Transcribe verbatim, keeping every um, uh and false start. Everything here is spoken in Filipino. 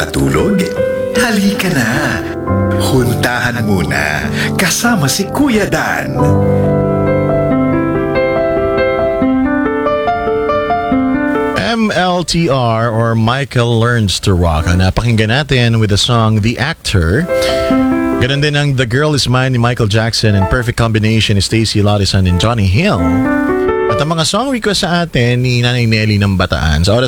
matulog? Halika na! Huntahan muna kasama si Kuya Dan. M L T R or Michael Learns to Rock ang napakinggan natin with the song The Actor. Ganun din ang The Girl Is Mine ni Michael Jackson and Perfect Combination ni Stacey Lodison and Johnny Hill. At ang mga song request sa atin ni Nanay Nelly ng Bataan. Sa oras